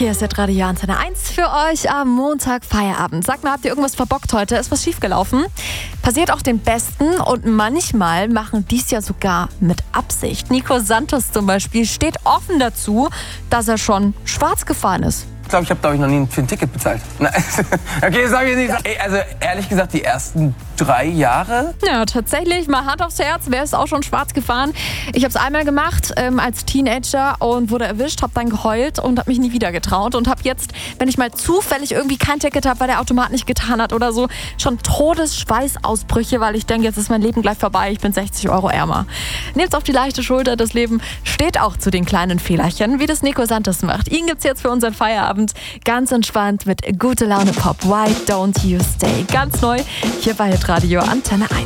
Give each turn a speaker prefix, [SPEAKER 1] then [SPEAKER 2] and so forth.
[SPEAKER 1] Hier ist jetzt Radio Antenne 1 für euch am Montag Feierabend. Sagt mal, habt ihr irgendwas verbockt heute? Ist was schiefgelaufen? Passiert auch den Besten und manchmal machen dies ja sogar mit Absicht. Nico Santos zum Beispiel steht offen dazu, dass er schon schwarz gefahren ist.
[SPEAKER 2] Ich habe noch nie für ein Ticket bezahlt. Okay, sag ich nicht. Also ehrlich gesagt, die ersten 3 Jahre.
[SPEAKER 1] Ja, tatsächlich, mal Hand aufs Herz, wer ist auch schon schwarz gefahren? Ich habe es einmal gemacht als Teenager und wurde erwischt, habe dann geheult und habe mich nie wieder getraut und habe jetzt, wenn ich mal zufällig irgendwie kein Ticket habe, weil der Automat nicht getan hat oder so, schon Todesschweißausbrüche, weil ich denke, jetzt ist mein Leben gleich vorbei, ich bin 60 € ärmer. Nehmt's auf die leichte Schulter, das Leben steht auch zu den kleinen Fehlerchen, wie das Nico Santos macht. Ihn gibt's jetzt für unseren Feierabend ganz entspannt mit Gute Laune Pop. Why don't you stay? Ganz neu hier bei Radio Antenne 1.